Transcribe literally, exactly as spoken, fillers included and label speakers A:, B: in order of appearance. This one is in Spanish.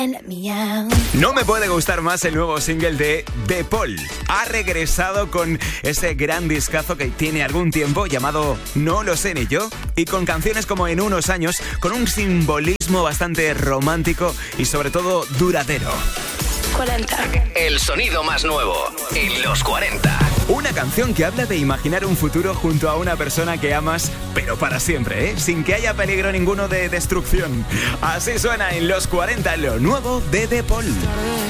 A: No me puede gustar más el nuevo single de De Paul. Ha regresado con ese gran discazo que tiene algún tiempo llamado No lo sé ni yo, y con canciones como En unos años, con un simbolismo bastante romántico y sobre todo duradero.
B: cuarenta.
C: El sonido más nuevo en los cuarenta.
A: Una canción que habla de imaginar un futuro junto a una persona que amas, pero para siempre, ¿eh? Sin que haya peligro ninguno de destrucción. Así suena en los cuarenta lo nuevo de De Paul.